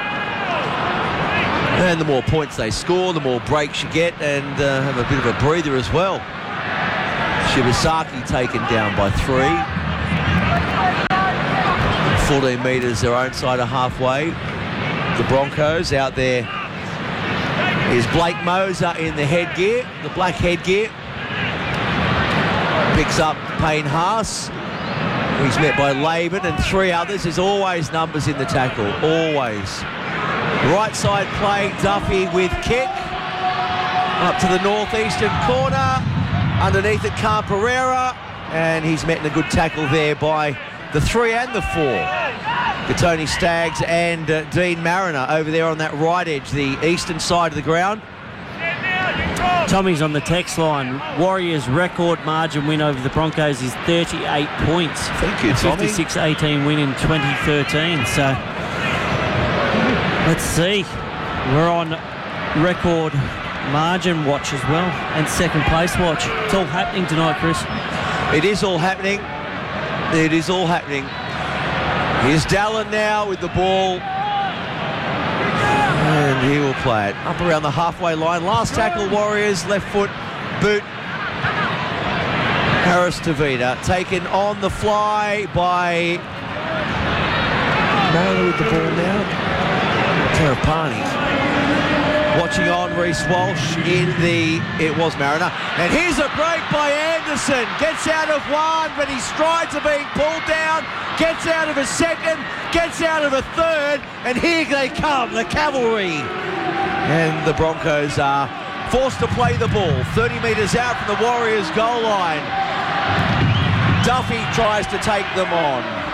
A: And the more points they score, the more breaks you get, and have a bit of a breather as well. Shibasaki taken down by 3. 14 metres their own side of halfway. The Broncos out there is Blake Moser in the headgear, the black headgear. Picks up Payne Haas. He's met by Laban and 3 others. There's always numbers in the tackle, always. Right side play, Duffy with kick. Up to the northeastern corner. Underneath it, Khan Pereira. And he's met in a good tackle there by the 3 and the 4. Tony Staggs and Dean Mariner over there on that right edge, the eastern side of the ground.
B: Tommy's on the text line. Warriors' record margin win over the Broncos is 38 points.
A: Thank you, Tommy.
B: 56-18 win in 2013. So let's see. We're on record margin watch as well, and second place watch. It's all happening tonight, Chris.
A: It is all happening. It is all happening. Here's Dallin now with the ball. And he will play it up around the halfway line. Last tackle, Warriors, left foot, boot. Harris Davida taken on the fly by Mariner with the ball now. Karapani. Watching on Reece Walsh in the... It was Mariner. And here's a break by Anderson. Gets out of one, but his strides are being pulled down. Gets out of a second. Gets out of a third. And here they come, the cavalry. And the Broncos are forced to play the ball. 30 metres out from the Warriors' goal line. Duffy tries to take them on.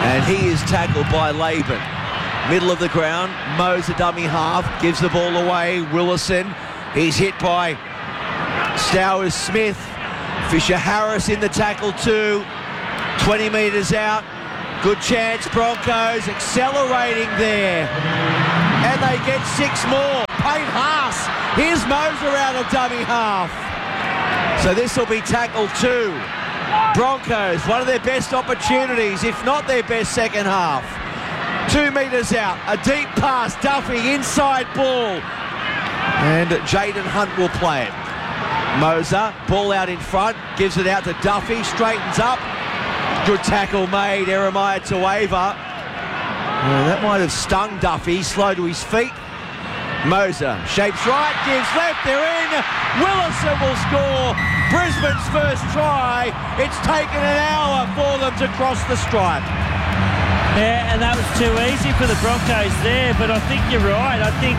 A: And he is tackled by Laban. Middle of the ground, Moser dummy half, gives the ball away. Willison, he's hit by Stowers Smith. Fisher Harris in the tackle too. 20 metres out. Good chance, Broncos accelerating there. And they get 6 more. Payne Haas. Here's Moser out of dummy half. So this will be tackle 2. Broncos, one of their best opportunities, if not their best second half. 2 metres out, a deep pass, Duffy, inside ball. And Jaden Hunt will play it. Moser, ball out in front, gives it out to Duffy, straightens up. Good tackle made, Eremiah Tueva. That might have stung Duffy, slow to his feet. Moser shapes right, gives left, they're in. Willison will score. Brisbane's first try. It's taken an hour for them to cross the stripe.
B: Yeah, and that was too easy for the Broncos there, but I think you're right. I think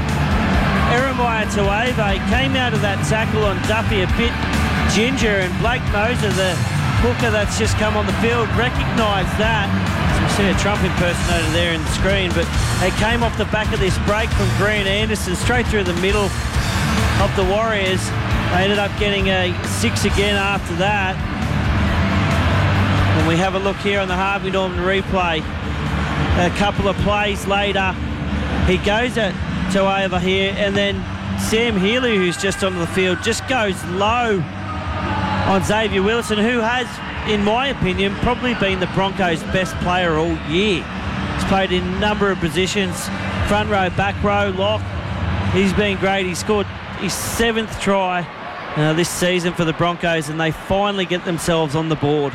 B: Eremiah Tueva came out of that tackle on Duffy a bit ginger, and Blake Moser, the hooker that's just come on the field, recognised that. So we see a Trump impersonator there in the screen, but they came off the back of this break from Green Anderson straight through the middle of the Warriors. They ended up getting a 6 again after that. And we have a look here on the Harvey Norman replay. A couple of plays later, he goes at Tueva here, and then Sam Healy, who's just onto the field, just goes low on Xavier Willison, who has, in my opinion, probably been the Broncos' best player all year. He's played in a number of positions, front row, back row, lock. He's been great. He scored his 7th try this season for the Broncos, and they finally get themselves on the board.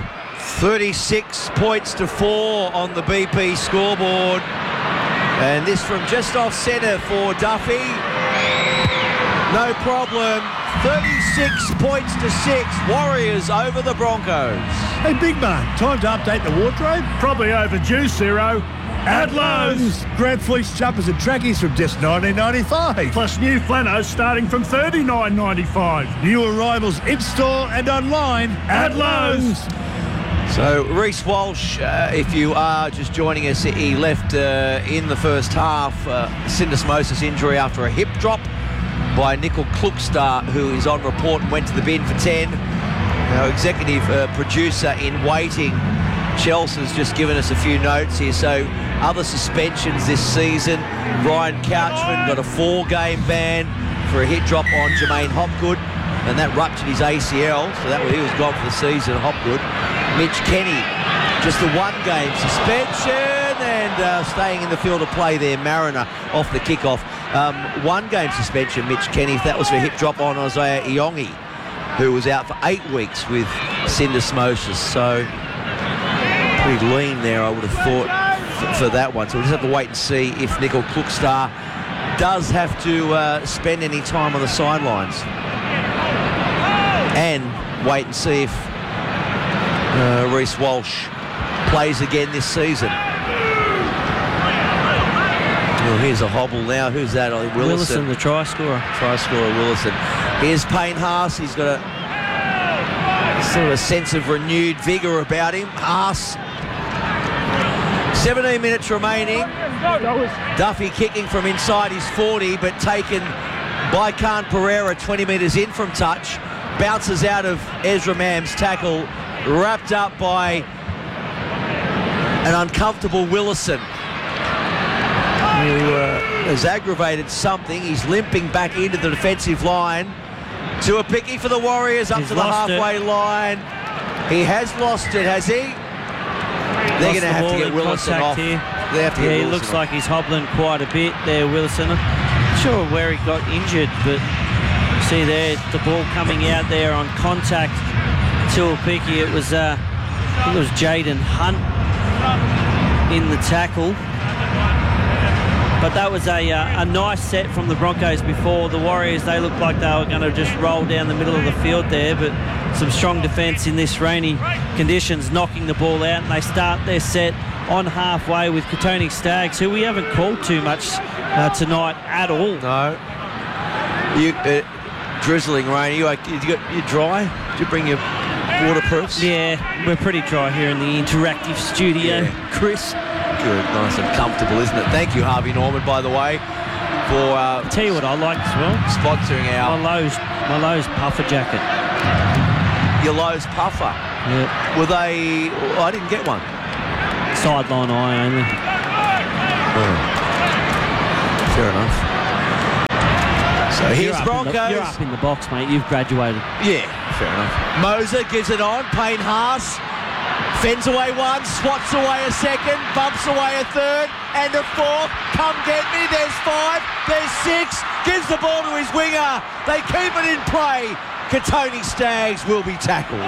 A: 36 points to 4 on the BP scoreboard. And this from just off centre for Duffy. No problem. 36 points to 6. Warriors over the Broncos.
O: Hey, big man, time to update the wardrobe? Probably overdue, Ciro. Adlows! Grad fleece jumpers and trackies from just $19.95. Plus new flannels starting from $39.95. New arrivals in-store and online. Adlows!
A: So Reece Walsh, if you are just joining us, he left in the first half. Syndesmosis injury after a hip drop by Nickel Klukstar, who is on report and went to the bin for 10. Our executive producer in waiting, Chelsea's just given us a few notes here. So other suspensions this season. Ryan Couchman got a 4-game ban for a hit drop on Jermaine Hopgood, and that ruptured his ACL, so he was gone for the season, Hopgood. Mitch Kenny, just a 1-game suspension, and staying in the field of play there, Mariner off the kickoff. 1-game suspension, Mitch Kenny. That was for a hip drop on Isaiah Iongi, who was out for 8 weeks with syndesmosis. So pretty lean there, I would have thought, for that one. So we'll just have to wait and see if Nickel Klukstar does have to spend any time on the sidelines. And wait and see if Reece Walsh plays again this season. Well, here's a hobble now. Who's that?
B: Willison, the try scorer.
A: Try scorer, Willison. Here's Payne Haas. He's got a sort of a sense of renewed vigour about him. Haas. 17 minutes remaining. Duffy kicking from inside his 40, but taken by Khan Pereira 20 metres in from touch. Bounces out of Ezra Mam's tackle, wrapped up by an uncomfortable Willison, who has aggravated something. He's limping back into the defensive line. To a picky for the Warriors up to the halfway line. He has lost it, has he? They're going to have to get Willison off.
B: Here. He looks like he's hobbling quite a bit there, Willison. I'm not sure where he got injured, but see there the ball coming out there on contact to a picky. It was Jaden Hunt in the tackle. But that was a nice set from the Broncos before. The Warriors, they looked like they were going to just roll down the middle of the field there, but some strong defence in this rainy conditions, knocking the ball out, and they start their set on halfway with Katoni Staggs, who we haven't called too much tonight at all.
A: No. You drizzling rain. You dry? Did you bring your waterproofs?
B: Yeah, we're pretty dry here in the interactive studio, Chris.
A: Good, nice and comfortable, isn't it? Thank you, Harvey Norman, by the way, for
B: tell you what I like as well,
A: sponsoring our
B: my Lowe's puffer jacket.
A: Your Lowe's puffer.
B: Yeah.
A: Were they? I didn't get one.
B: Sideline eye only.
A: Fair enough. So here's
B: You're
A: Broncos.
B: up in the box, mate. You've graduated.
A: Yeah, fair enough. Moser gives it on. Payne Haas fends away one, swats away a second, bumps away a third, and a fourth. Come get me. There's 5. There's 6. Gives the ball to his winger. They keep it in play. Katoni Staggs will be tackled.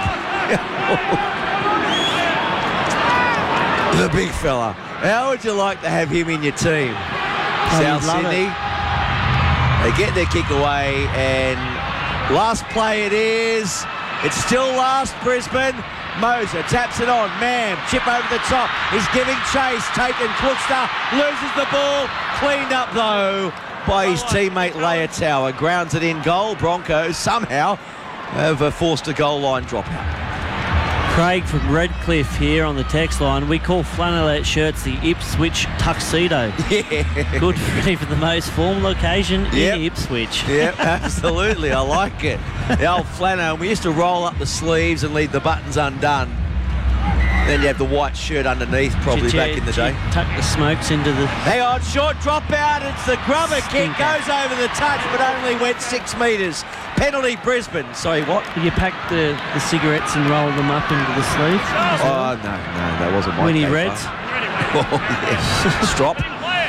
A: The big fella. How would you like to have him in your team? South Sydney. They get their kick away, and last play it is. It's still last, Brisbane. Moser taps it on. Mam, chip over the top. He's giving chase. Taken. Kluxter loses the ball. Cleaned up, though, by his teammate Leia. Grounds it in goal. Broncos somehow have forced a goal line dropout.
B: Craig from Redcliffe here on the text line. We call flannelette shirts the Ipswich tuxedo.
A: Yeah.
B: Good for even the most formal occasion in Ipswich.
A: Yeah, absolutely. I like it. The old flannel. We used to roll up the sleeves and leave the buttons undone. Then you have the white shirt underneath, probably back in the day.
B: Tuck the smokes into the...
A: Hang on, short dropout. It's the grubber kick. Goes over the touch, but only went 6 metres. Penalty, Brisbane. Sorry, what?
B: Did you pack the cigarettes and roll them up into the sleeves?
A: Oh, no, that wasn't my
B: Winnie
A: case,
B: Reds?
A: Oh, yes. Strop.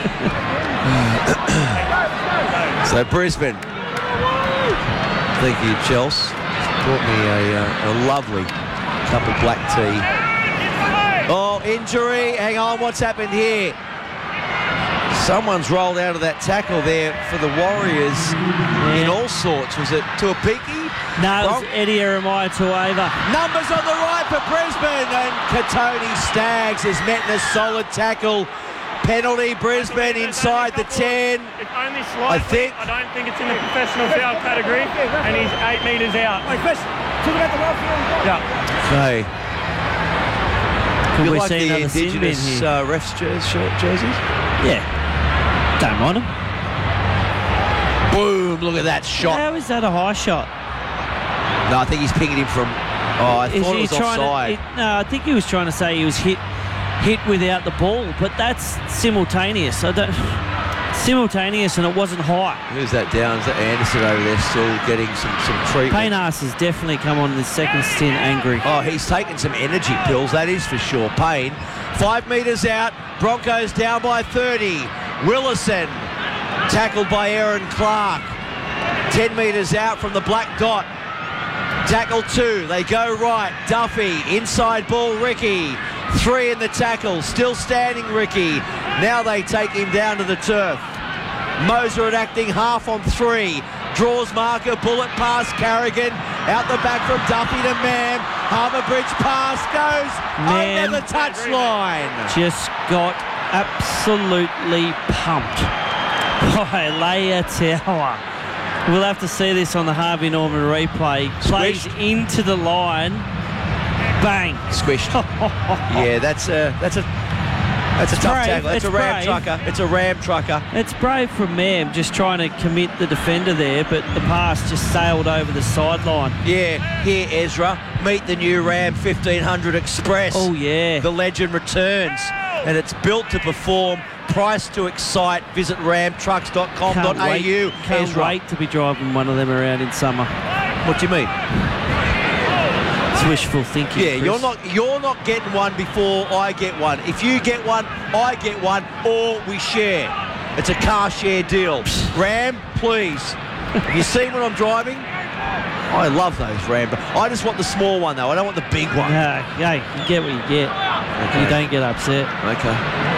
A: So, Brisbane. Thank you, Chelsea. Brought me a lovely cup of black tea. Oh, injury. Hang on, what's happened here? Someone's rolled out of that tackle there for the Warriors in all sorts. Was it Tuapiki?
B: No, it was Eddie Eremaya Tueva.
A: Numbers on the right for Brisbane, and Katoni Staggs is met in a solid tackle. Penalty, Brisbane inside the 10.
M: It's only slight. I don't think it's in the professional foul category, and he's 8 metres out. Yeah.
A: Okay.
B: Could we
A: like
B: see
A: the
B: another sin bin
A: Indigenous
B: here?
A: refs jerseys?
B: Yeah. Don't mind them.
A: Boom, look at that shot.
B: How is that a high shot?
A: No, I think he's pinging him from... Oh, I thought it was offside.
B: No, I think he was trying to say he was hit without the ball, but that's simultaneous. Simultaneous, and it wasn't high.
A: Who's that down? Is that Anderson over there still getting some treatment?
B: Payne Haas has definitely come on the second stint angry.
A: Oh, he's taken some energy pills, that is for sure. Payne, 5 metres out. Broncos down by 30. Willison, tackled by Aaron Clark. 10 metres out from the black dot. Tackle 2, they go right. Duffy, inside ball, Ricky. 3 in the tackle, still standing Ricky. Now they take him down to the turf. Moser acting half on 3. Draws marker, bullet pass Carrigan. Out the back from Duffy to Mam. Harbour Bridge pass goes over the touchline.
B: Just got absolutely pumped by Leia. We'll have to see this on the Harvey Norman replay. Plays into the line. Bang.
A: Squished. Yeah, that's a tough tackle. It's a ram trucker. It's a ram trucker.
B: It's brave from Mam, just trying to commit the defender there, but the pass just sailed over the sideline.
A: Yeah, here Ezra, meet the new Ram 1500 Express.
B: Oh yeah.
A: The legend returns, and it's built to perform. Price to excite. Visit ramtrucks.com.au.
B: Can't wait to be driving one of them around in summer.
A: What do you mean?
B: It's wishful thinking.
A: Yeah,
B: Chris.
A: you're not getting one before I get one. If you get one, I get one, or we share. It's a car share deal. Ram, please. Have you seen what I'm driving? I love those Ram. I just want the small one though. I don't want the big one.
B: Yeah, you get what you get. Okay. You don't get upset.
A: Okay.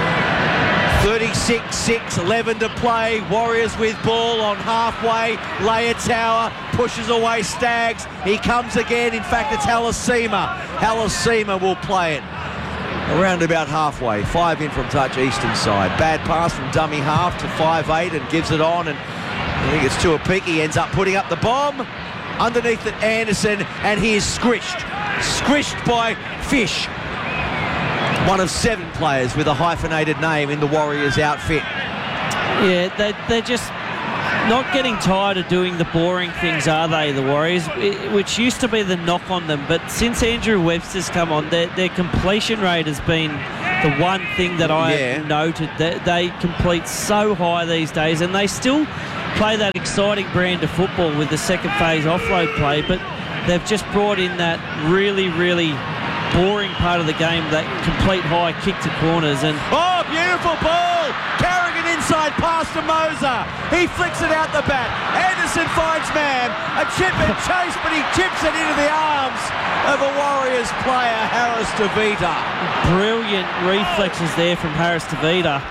A: 36-6, 11 to play. Warriors with ball on halfway. Leia pushes away Staggs. He comes again. In fact, it's Halasima. Halasima will play it around about halfway. 5 in from touch, eastern side. Bad pass from dummy half to 5'8" and gives it on. And I think it's Tuapiki ends up putting up the bomb. Underneath it, Anderson, and he is squished. Squished by Fish. One of 7 players with a hyphenated name in the Warriors outfit.
B: Yeah, they're just not getting tired of doing the boring things, are they, the Warriors? Which used to be the knock on them, but since Andrew Webster's come on, their completion rate has been the one thing that I have noted. They complete so high these days, and they still play that exciting brand of football with the second phase offload play, but they've just brought in that really, really boring part of the game, that complete high kick to corners. And
A: oh, beautiful ball! Carrigan inside pass to Moser. He flicks it out the back. Anderson finds Mam. A chip and chase, but he chips it into the arms of a Warriors player, Harris Tavita.
B: Brilliant reflexes there from Harris Tavita.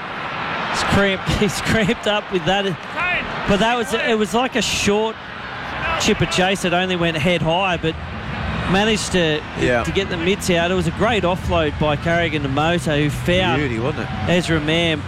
B: He's cramped up with that. But it was like a short chip and chase that only went head high, but managed to get the mitts out. It was a great offload by Carrigan to Moser, who found
A: beauty, wasn't it?
B: Ezra Mam.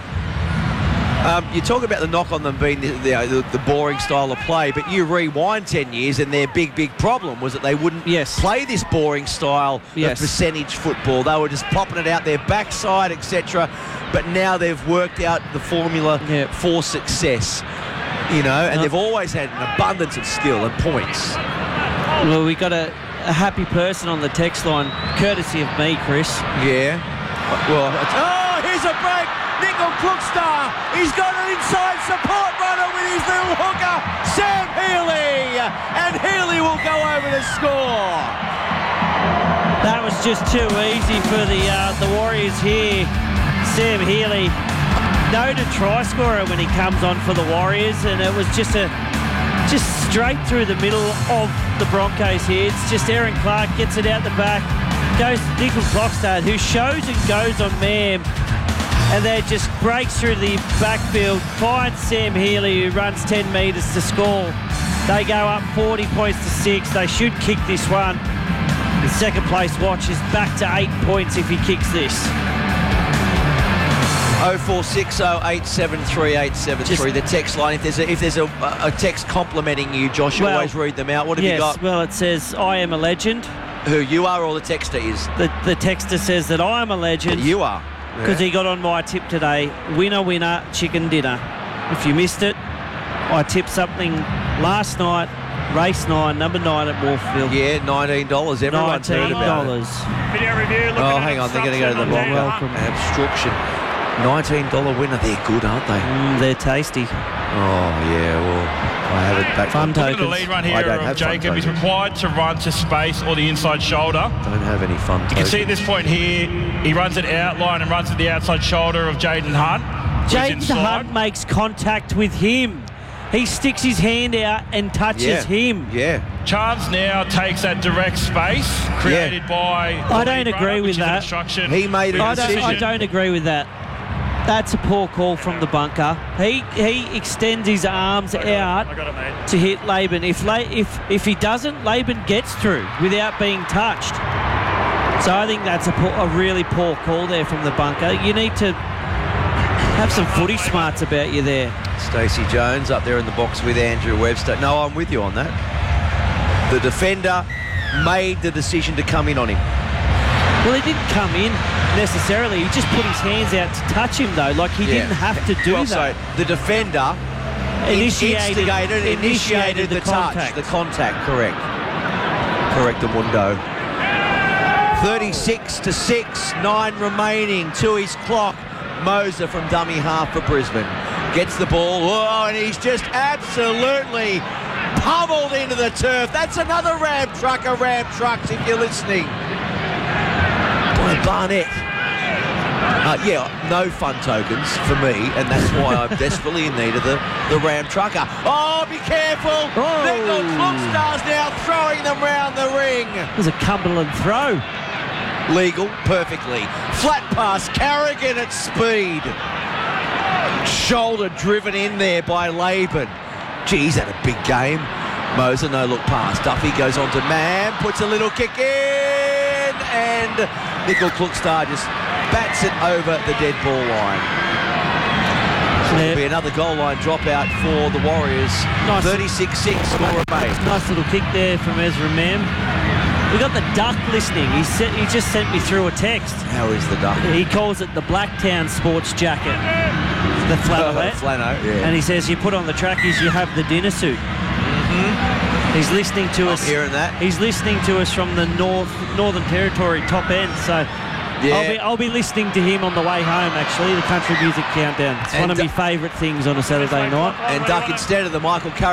A: You talk about the knock on them being the boring style of play, but you rewind 10 years and their big problem was that they wouldn't play this boring style of percentage football. They were just popping it out their backside, etc. But now they've worked out the formula for success, and they've always had an abundance of skill and points.
B: Well, we got a happy person on the text line, courtesy of me, Chris.
A: Yeah. Well, here's a break. Nickel Crookstar. He's got an inside support runner with his little hooker, Sam Healy. And Healy will go over to score.
B: That was just too easy for the Warriors here. Sam Healy, noted try scorer when he comes on for the Warriors, and it was just straight through the middle of the Broncos here. It's just Aaron Clark gets it out the back, goes to Nickel Clockstad, who shows and goes on Mam, and then just breaks through the backfield, finds Sam Healy, who runs 10 metres to score. They go up 40 points to 6. They should kick this one. The second place watch is back to 8 points if he kicks this.
A: 0460 873 873, the text line. If there's a text complimenting you, Josh, you always read them out. What have you got?
B: Well, it says, I am a legend.
A: Who, you are, or the texter is?
B: The texter says that I am a legend.
A: But you are.
B: Because he got on my tip today. Winner, chicken dinner. If you missed it, I tipped something last night, race 9, number 9 at Moorfield.
A: Yeah, $19. Everyone's heard about it.
M: Video review.
A: Oh, hang on, they're going to go to the wrong obstruction. $19 winner. They're good, aren't they?
B: They're tasty.
A: Oh, yeah, well, I have it back.
B: Fun tokens.
N: Look at the lead run here of Jacob. He's required to run to space or the inside shoulder.
A: Don't have any fun tokens.
N: You can see at this point here, he runs it outline and runs to the outside shoulder of Jaden Hunt.
B: Jaden Hunt makes contact with him. He sticks his hand out and touches him.
A: Yeah.
N: Chance now takes that direct space created by...
B: I don't agree with that.
A: He made a decision.
B: I don't agree with that. That's a poor call from the bunker. He extends his arms out to hit Laban. If he doesn't, Laban gets through without being touched. So I think that's a really poor call there from the bunker. You need to have some footy smarts about you there.
A: Stacey Jones up there in the box with Andrew Webster. No, I'm with you on that. The defender made the decision to come in on him.
B: Well, he didn't come in necessarily. He just put his hands out to touch him, though. Like, he didn't have to do that.
A: So the defender initiated the touch. The contact, correct. Correct, Amundo. 36-6, 9 remaining to his clock. Moser from dummy half for Brisbane. Gets the ball, and he's just absolutely pummeled into the turf. That's another Ram Trucks, if you're listening. By Barnett. No fun tokens for me, and that's why I'm desperately in need of the Ram Trucker. Oh, be careful! Nickel Clockstar's now throwing them round the ring.
B: It was a Cumberland throw.
A: Legal, perfectly. Flat pass, Carrigan at speed. Shoulder driven in there by Laban. Geez, had a big game. Moser, no look pass. Duffy goes on to Mam, puts a little kick in, and Nickel Cookstar just bats it over the dead ball line. So there'll be another goal line dropout for the Warriors. 36-6 score made.
B: Nice little kick there from Ezra Mam. We got the Duck listening. He just sent me through a text.
A: How is the Duck?
B: He calls it the Blacktown sports jacket. The flannelette.
A: Flano, yeah.
B: And he says you put on the trackies, you have the dinner suit. Mm-hmm. He's listening to us.
A: I'm hearing that.
B: He's listening to us from the Northern Territory top end. So
A: yeah.
B: I'll be listening to him on the way home, actually, the Country Music Countdown. It's one of my favourite things on a Saturday night.
A: And Duck, instead of the Michael Curry